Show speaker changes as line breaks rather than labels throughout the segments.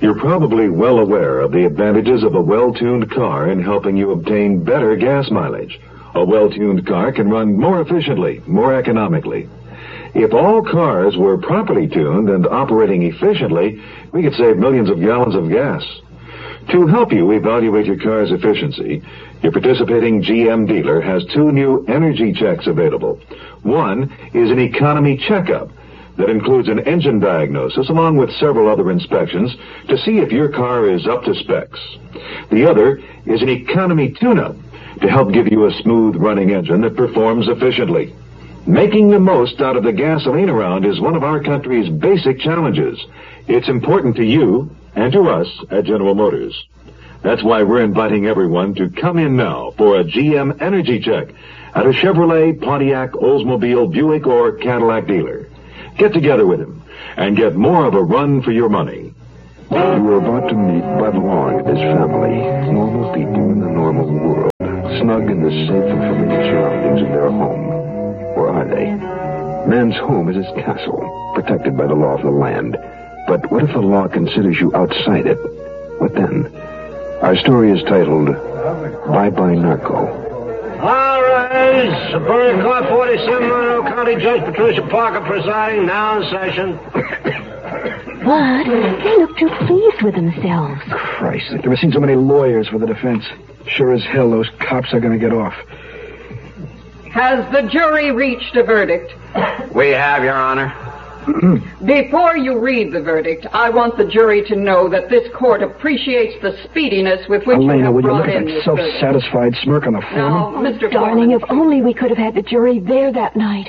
You're probably well aware of the advantages of a well-tuned car in helping you obtain better gas mileage. A well-tuned car can run more efficiently, more economically. If all cars were properly tuned and operating efficiently, we could save millions of gallons of gas. To help you evaluate your car's efficiency, your participating GM dealer has 2 new energy checks available. One is an economy checkup that includes an engine diagnosis along with several other inspections to see if your car is up to specs. The other is an economy tune-up to help give you a smooth-running engine that performs efficiently. Making the most out of the gasoline around is one of our country's basic challenges. It's important to you and to us at General Motors. That's why we're inviting everyone to come in now for a GM energy check at a Chevrolet, Pontiac, Oldsmobile, Buick, or Cadillac dealer. Get together with him and get more of a run for your money.
You are about to meet Bud Long and his family, normal people in the normal world, snug in the safe and familiar surroundings of their home. Or are they? Man's home is his castle, protected by the law of the land. But what if the law considers you outside it? What then? Our story is titled, Bye-Bye Narco.
All right, Superior Court 47, Monroe County Judge Patricia Parker presiding, now in session.
Bud, they look too pleased with themselves.
Christ, I've never seen so many lawyers for the defense. Sure as hell those cops are going to get off.
Has the jury reached a verdict?
We have, Your Honor.
Before you read the verdict, I want the jury to know that this court appreciates the speediness with which
Elena,
you have
will you
brought
look at
in
that
this verdict.
self-satisfied smirk on the
Now,
foreman?
Mr.
Darling,
Foreman,
if only we could have had the jury there that night.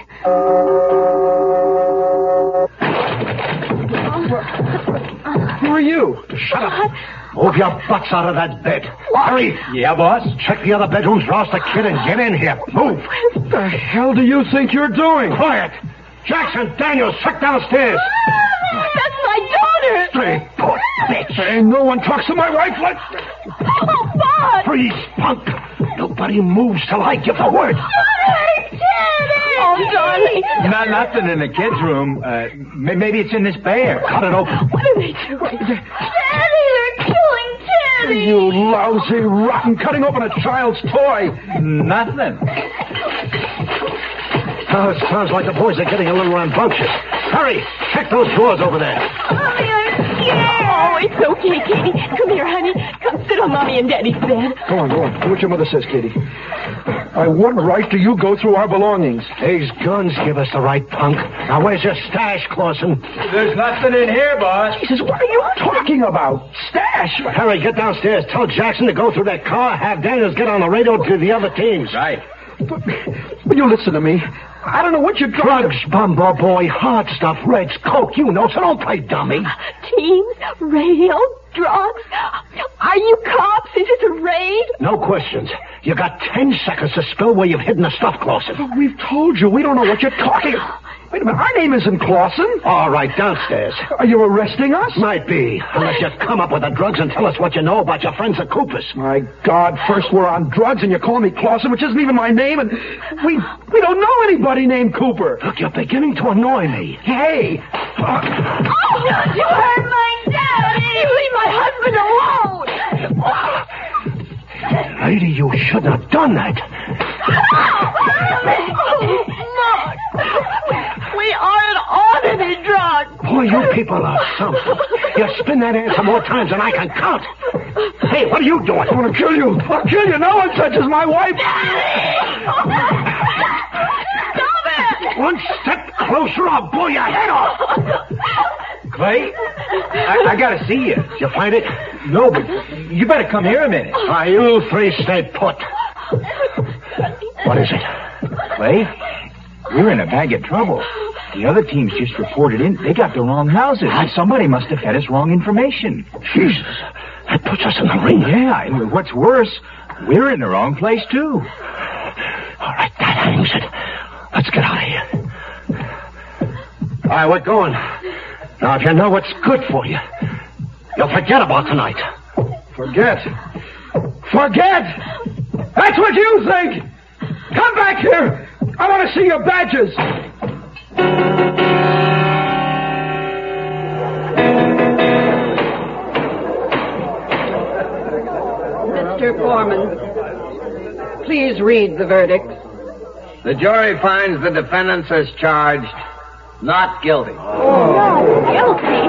Who are you?
Shut up. Move your butts out of that bed. Hurry. Yeah, boss? Check the other bedrooms, rouse the kid, and get in here. Move.
What the hell do you think you're doing?
Quiet. Jackson, Daniels, check downstairs.
That's my daughter!
Stay put, bitch.
Ain't no one talks to my wife like...
Oh, Bud!
Freeze, punk. Nobody moves till I give the word.
Oh, darling.
Nothing in the kids' room. Maybe it's in this bear.
Cut it open.
What are they doing? Daddy, they're killing Teddy!
You lousy, rotten, cutting open a child's toy.
Nothing.
Oh, it sounds like the boys are getting a little rambunctious. Hurry, check those drawers over there.
Mommy, I'm scared. Oh, it's okay, Katie. Come here, honey. Come sit on Mommy and Daddy's bed.
Go on, go on. Do what your mother says, Katie. What right do you go through our belongings?
These guns give us the right, punk. Now, where's your stash, Clausen?
There's nothing in here, boss.
Jesus, what are you talking about? Stash!
Harry, get downstairs. Tell Jackson to go through that car. Have Daniels get on the radio to the other teams.
Right.
Will you listen to me? I don't know what you're trying
Drugs, Bumbo boy, hard stuff, Reds, coke, you know, so don't play dummy.
Teens, radio, drugs. Are you cops? Is this a raid?
No questions. You got 10 seconds to spill where you've hidden the stuff, Clausen.
But we've told you. We don't know what you're talking about. Wait a minute. Our name isn't Clausen.
All right, downstairs.
Are you arresting us?
Might be, unless you come up with the drugs and tell us what you know about your friends at Cooper's.
My God, first we're on drugs and you're calling me Clausen, which isn't even my name, and we don't know anybody named Cooper.
Look, you're beginning to annoy me.
Hey!
Don't you hurt my daddy! Leave my husband alone!
Lady, you shouldn't have done that.
We aren't on any drugs.
Boy, you people are something. You spin that answer more times than I can count. Hey, what are you doing?
I'm gonna kill you. I'll kill you. No one touches my wife.
Stop it!
One step closer, I'll blow your head off.
Clay, I gotta see you.
Did you find it?
No, but you better come here a minute.
You three stay put. What is it?
Clay, we're in a bag of trouble. The other teams just reported in. They got the wrong houses. Somebody must have fed us wrong information.
Jesus, that puts us in the ring.
Yeah, and what's worse, we're in the wrong place, too.
All right, that hangs it. Let's get out of here. All right, we're going. Now, if you know what's good for you, you'll forget about tonight.
Forget? Forget? That's what you think! Come back here! I want to see your badges!
Mr. Foreman, please read the verdict.
The jury finds the defendants as charged not guilty.
Guilty?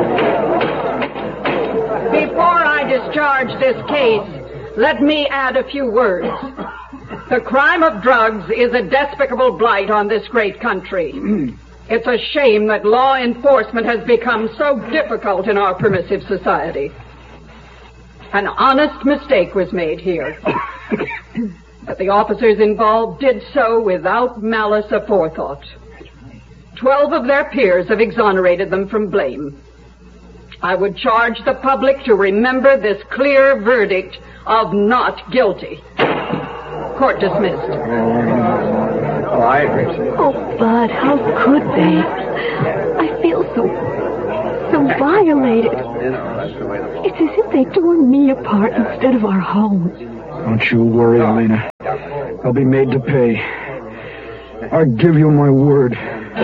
Before I discharge this case, let me add a few words. The crime of drugs is a despicable blight on this great country. It's a shame that law enforcement has become so difficult in our permissive society. An honest mistake was made here. But the officers involved did so without malice aforethought. 12 of their peers have exonerated them from blame. I would charge the public to remember this clear verdict of not guilty. Court dismissed.
Oh, I agree.
Oh, Bud, how could they? I feel so violated. It's as if they tore me apart instead of our home.
Don't you worry, Elena. I'll be made to pay. I'll give you my word.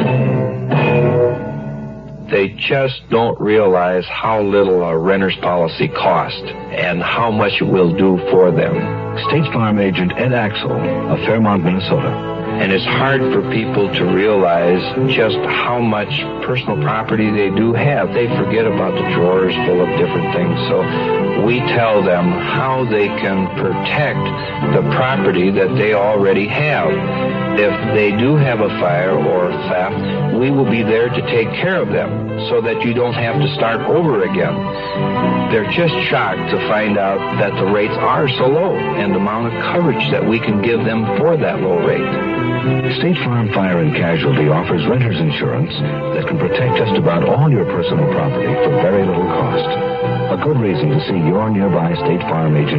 They just don't realize how little a renter's policy costs and how much it will do for them.
State Farm agent Ed Axel of Fairmont, Minnesota.
And it's hard for people to realize just how much personal property they do have. They forget about the drawers full of different things. So we tell them how they can protect the property that they already have. If they do have a fire or theft, we will be there to take care of them so that you don't have to start over again. They're just shocked to find out that the rates are so low and the amount of coverage that we can give them for that low rate.
State Farm Fire and Casualty offers renter's insurance that can protect just about all your personal property for very little cost. A good reason to see your nearby State Farm agent